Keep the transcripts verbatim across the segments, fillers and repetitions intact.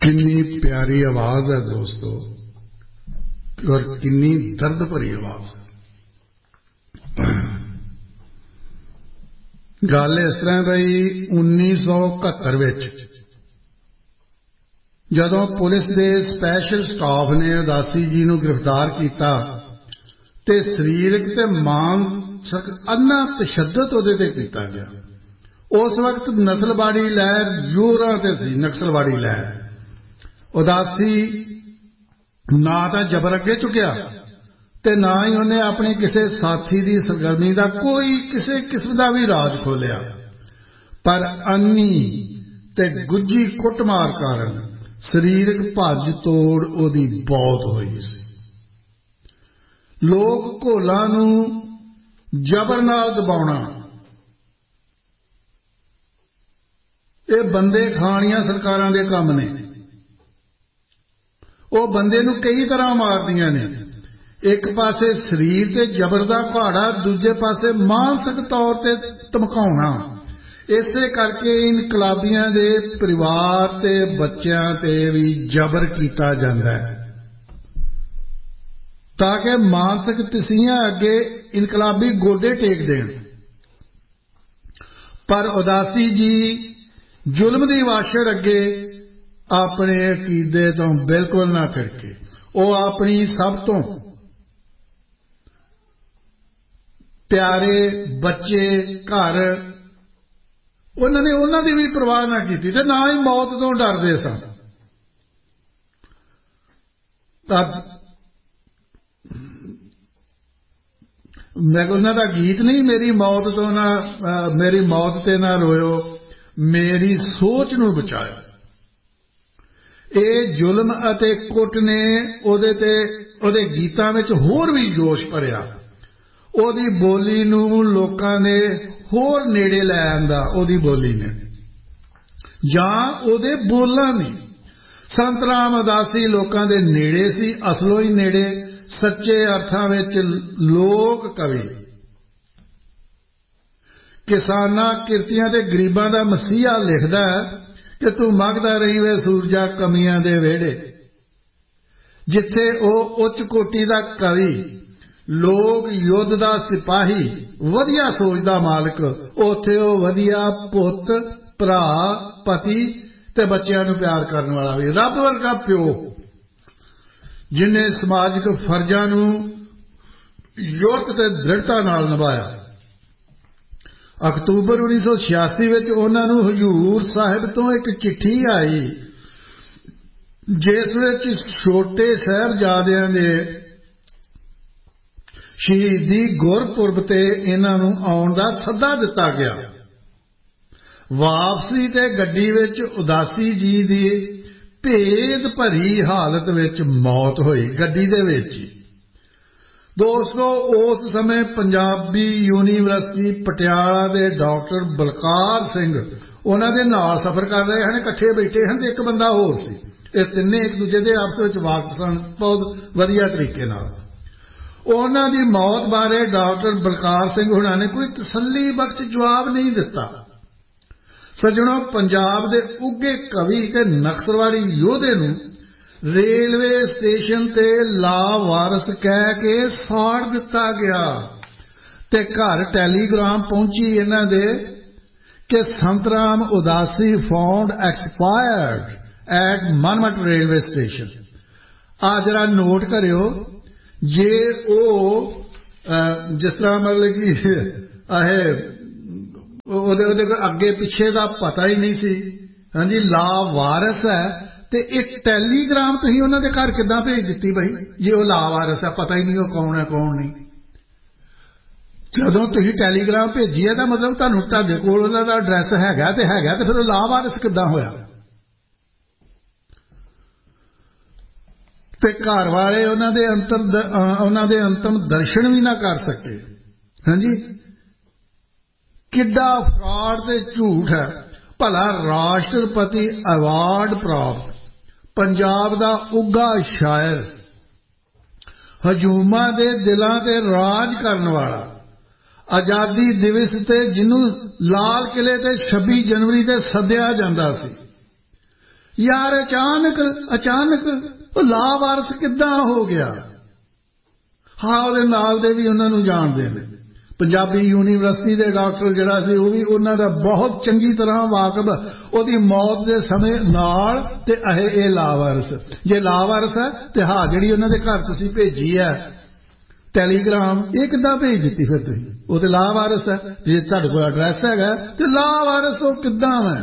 कितनी प्यारी आवाज है दोस्तों और कितनी दर्द भरी आवाज। गल इस तरह बई उन्नीस सौ इकहत्तर जदों पुलिस के स्पैशल स्टाफ ने उदासी जी नूं गिरफ्तार किया ते शरीरक ते मानसिक अन्ना तशद्दद उहदे ते कीता गया। उस वक्त नस्लवाड़ी लहर जोरां ते सी। नक्सलवाड़ी लहर उदासी ना तो जबर अगे चुकिया ते ना ही उन्हें अपने किसी साथी की सरगर्मी का कोई किसी किस्म का भी राज खोलिया, पर अन्नी ते गुज्जी कुटमार कारण शरीरक भज तोड़ ओदी बहुत हुई सी। लोग घोलां नूं जबर नाल दबाउणा ये बंदे खाणियां सरकारां दे काम ने। वो बंदे नूं कई तरह मारदियां ने। एक पासे शरीर ते जबर दा पहाड़ा, दूजे पासे मानसिक तौर ते धमकाउणा। इसे करके इनकलाबियां दे परिवार ते बच्चियां ते भी जबर कीता जांदा है ताकि मानसिक तसीहां अगे इनकलाबी गोडे टेक देण। पर उदासी जी जुल्म दी वाछड़ अगे अपने अकीदे तो बिल्कुल ना करके वो अपनी सब तो प्यारे बच्चे घर उन्होंने उन्होंने भी परवाह ना की ते ना ही मौत तो डरते सन। मैं उन्होंने गीत नहीं, मेरी मौत तो ना मेरी मौत ते ना रोयो, मेरी सोच नूं बचाओ। ये जुल्म अते कुट ने ओदे ते ओदे गीतां विच होर भी जोश भरिया। ओदी बोली नूं लोकां ने होर नेड़े लै आंदा। ओदी बोली ने जां ओदे बोलां ने संत राम उदासी लोकां दे नेड़े सी, असलों ही नेड़े, सच्चे अर्थां विच लोक कवि। किसानां किरतियां ते गरीबां दा मसीहा लिखदा कि तू मंगदा रही वे सूरजा कमियां दे वेड़े। जिथे ओ उच्च कोटि दा कवि, लोग युद्ध दा सिपाही, वधिया सोच दा मालिक, उथे ओ वधिया पुत भरा पति ते बच्चियां नूं प्यार करन वाला भी, रब वर्गा प्यो जिन्हें समाजिक फर्जां नूं युक्त ते दृढ़ता नाल निभाया। अक्तूबर उन्नीस सौ छियासी विच उन्हां नूं हजूर साहिब तो एक चिट्ठी आई जिस विच छोटे साहिबजादियां दे शहीदी गुरपुरब ते इन्हां नूं आउण दा सद्दा दिता गया। वापसी ते गड्डी विच उदासी जी दी भेद भरी हालत विच मौत हुई। गड्डी दे विच दोस्तों उस समय पंजाबी यूनीवर्सिटी पटियाला के डॉक्टर बलकार सिंह उन्हां दे नाल सफर कर रहे हैं, इकट्ठे बैठे हैं। एक बंदा होर सी। ये तिन्ने एक दूजे के आपस में वाकफ सन बहुत वधिया तरीके नाल। उन्हां दी मौत बारे डॉक्टर बलकार सिंह हुणां ने कोई तसल्ली बख्श जवाब नहीं दिता। सज्जणों, पंजाब के उगे कवि ते नक्सलवाड़ी योधे नूं रेलवे स्टेशन ते लावारस कह के साड़ दिता गया ते घर टैलीग्राम पहुंची इन्हां दे कि संतराम उदासी found expired eight मनमट railway station. आ जरा नोट करियो, जे ओ जिस तरह मतलब कि अहे अगे पिछे का पता ही नहीं सी, हाँ जी, लावारस है ते एक टैलीग्राम तुसीं उन्हां दे घर किदां भेज दित्ती बई जे वो लावारस है, पता ही नहीं वो कौन है कौन नहीं। जदों तुसीं टैलीग्राम भेजी है तो मतलब तुहानूं तुहाडे कोल उन्हां दा एड्रैस हैगा ते हैगा ते फिर लावारस किदां होया? ते घर वाले उन्हां दे अंतर उन्हां दे अंतिम दर्शन भी ना कर सके। हाँ जी, किड्डा फ्रॉड ते झूठ है। भला राष्ट्रपति अवार्ड प्राप्त पंजाब दा उगा शायर, हजूमा दे दिलां ते राज करन वाला, आजादी दिवस ते जिन्हों लाल किले ते छब्बी जनवरी ते सद्या जांदा सी, यार अचानक अचानक वो लावारस किद्दां हो गया। हाँ ਉਹਦੇ ਨਾਲ ਦੇ ਵੀ ਉਹਨਾਂ ਨੂੰ ਜਾਣਦੇ ਨੇ। पंजाबी यूनीवर्सिटी के डॉक्टर जिहड़ा सी वो भी उन्हां दा बहुत चंगी तरह वाकफ ਉਹਦੀ मौत के समय नाल ते अहे ये लावारस जे लावारस है तो हाँ जिहड़ी उन्हां दे घर तुसीं भेजी है टैलीग्राम ये किद्दां भेज दित्ती फिर तुसीं वो ते लावारस है जे तुहाडे कोल एड्रैस हैगा ते लावारस वो किद्दां है।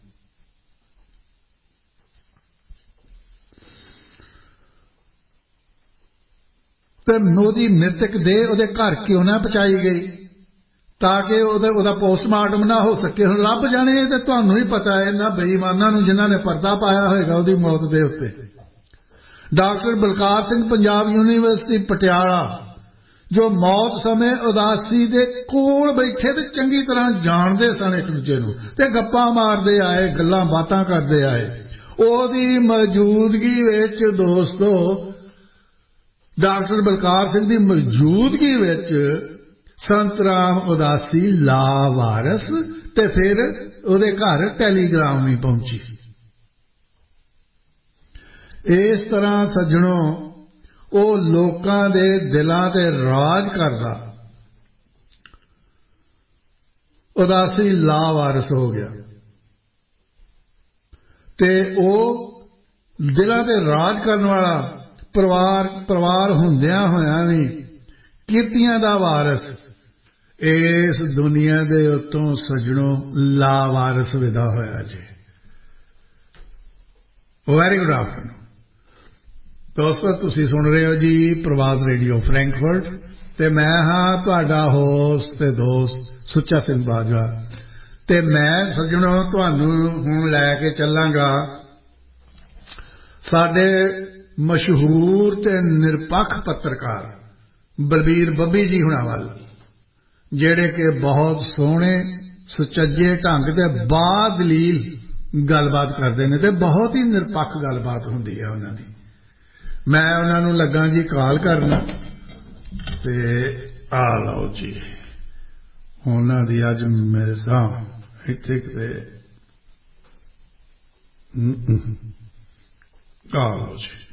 मोदी मृतक देह ਉਹਦੇ घर क्यों ना पहुंचाई गई ताकि ਉਹਦਾ पोस्टमार्टम ना हो सके। हुण रब जाने ते तुहानूं ही पता है इन्हां बेईमानां नूं जिन्हां ने पर्दा पाया होएगा ਉਹਦੀ मौत दे उत्ते। डॉक्टर बलकार सिंह पंजाब यूनीवर्सिटी पटियाला जो मौत समय उदासी दे कोल बैठे ते चंगी तरह जानदे सन एक दूजे नूं ते गप्पां मारदे आए गल्लां बातां करदे आए ਉਹਦੀ मौजूदगी विच दोस्तों डॉक्टर बलकार सिंह की मौजूदगी विच संत राम उदासी लावारस ते फिर उहदे घर टैलीग्राम भी पहुंची। इस तरह सज्जणों वो लोकां दे दिलां ते राज करदा उदासी लावारस हो गया ते वो दिलां ते राज करने वाला परिवार परिवार हुंदियां होयां भी कीर्तियां दा वारस इस दुनिया दे उत्तों सज्जणों लावारस विदा होया जी। वेरी गुड आफ्टरनून दोस्तों तुसीं सुन रहे हो जी प्रवास रेडियो फ्रैंकफर्ट ते मैं हाँ तुहाडा होस्ट ते दोस्त सुच्चा सिंह बाजवा ते मैं सज्जणों तुहानूं हुण लैके चलांगा साडे मशहूर ते निरपक्ष पत्रकार बलबीर बब्बी जी हुणां वल जेड़े के बहुत सोहणे सुचज्जे ढंग ते बादलील गलबात करते हैं ते बहुत ही निरपक्ष गलबात हुंदी है उन्हां दी। मैं उन्हां नूं लगा जी कॉल करना ते आ लो जी उन्हां दी अज मेरे साहब इत्थे किते आ लो जी।